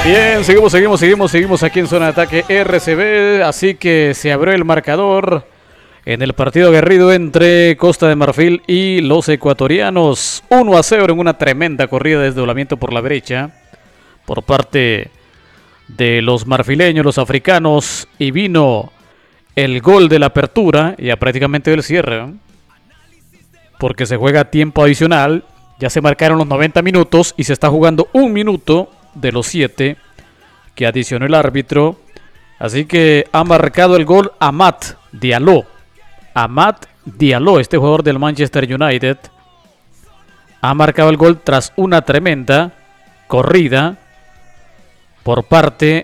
Bien, seguimos aquí en zona de ataque RCB, así que se abrió el marcador en el partido aguerrido entre Costa de Marfil y los ecuatorianos. 1-0 en una tremenda corrida de desdoblamiento por la derecha por parte de los marfileños, los africanos, y vino el gol de la apertura, ya prácticamente del cierre, porque se juega tiempo adicional. Ya se marcaron los 90 minutos y se está jugando un minuto de los 7 que adicionó el árbitro. Así que ha marcado el gol Amad Diallo. Amad Diallo, este jugador del Manchester United, ha marcado el gol tras una tremenda corrida por parte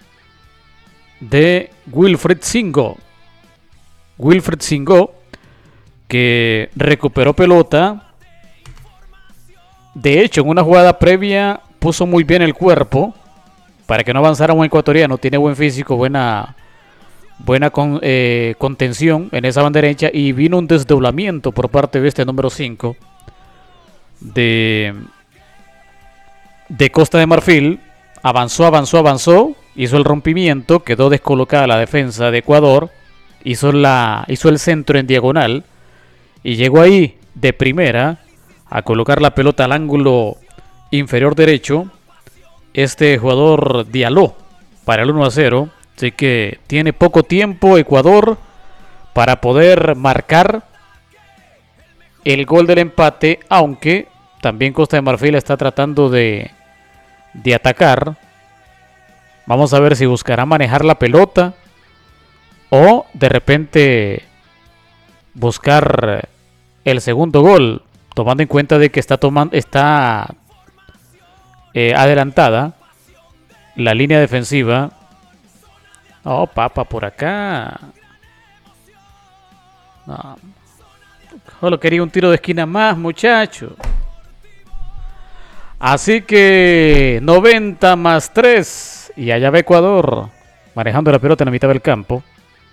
de Wilfred Singo. Wilfred Singo, que recuperó pelota. De hecho, en una jugada previa puso muy bien el cuerpo para que no avanzara un ecuatoriano. Tiene buen físico, buena contención en esa banda derecha, y vino un desdoblamiento por parte de este número 5 de Costa de Marfil. Avanzó, hizo el rompimiento, quedó descolocada la defensa de Ecuador, hizo el centro en diagonal y llegó ahí de primera a colocar la pelota al ángulo inferior derecho este jugador Diallo para el 1-0. Así que tiene poco tiempo Ecuador para poder marcar el gol del empate, aunque también Costa de Marfil está tratando de atacar. Vamos a ver si buscará manejar la pelota o de repente buscar el segundo gol, tomando en cuenta de que está adelantada la línea defensiva. Oh, papa, por acá. No. Solo quería un tiro de esquina más, muchacho. Así que 90 más 3. Y allá va Ecuador manejando la pelota en la mitad del campo.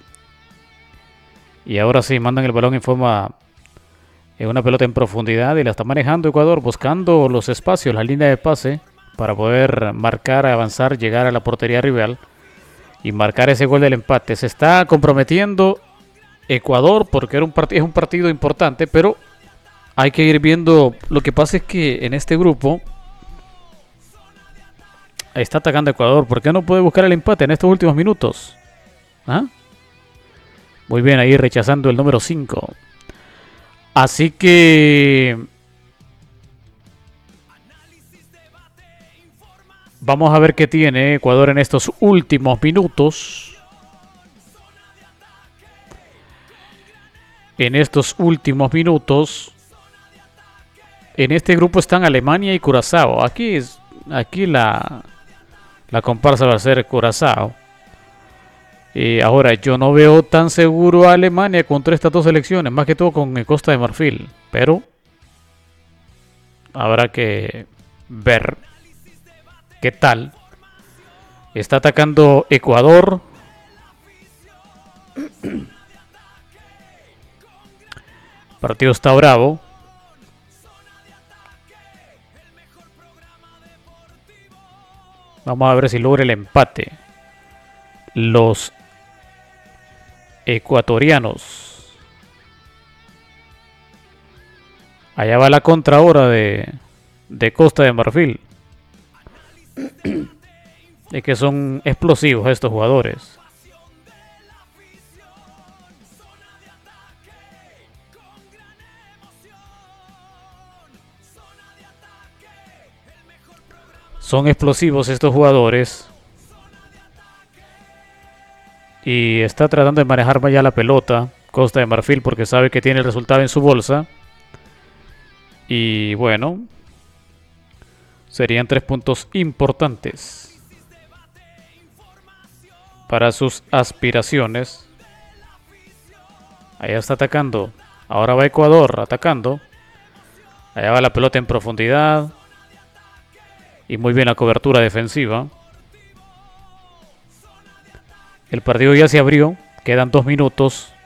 Y ahora sí, mandan el balón en forma... una pelota en profundidad, y la está manejando Ecuador, buscando los espacios, la línea de pase, para poder marcar, avanzar, llegar a la portería rival y marcar ese gol del empate. Se está comprometiendo Ecuador porque es un partido importante, pero hay que ir viendo. Lo que pasa es que en este grupo está atacando Ecuador. ¿Por qué no puede buscar el empate en estos últimos minutos? ¿Ah? Muy bien, ahí rechazando el número 5. Así que vamos a ver qué tiene Ecuador en estos últimos minutos. En este grupo están Alemania y Curazao. Aquí la comparsa va a ser Curazao. Ahora, yo no veo tan seguro a Alemania contra estas dos selecciones, más que todo con Costa de Marfil, pero habrá que ver qué tal. Está atacando Ecuador. El partido está bravo. Vamos a ver si logra el empate los ecuatorianos. Allá va la contra ahora de Costa de Marfil. Es que son explosivos estos jugadores. Son explosivos estos jugadores. Y está tratando de manejar ya la pelota Costa de Marfil porque sabe que tiene el resultado en su bolsa. Y bueno, serían 3 puntos importantes para sus aspiraciones. Allá está atacando. Ahora va Ecuador atacando. Allá va la pelota en profundidad. Y muy bien la cobertura defensiva. El partido ya se abrió. Quedan 2 minutos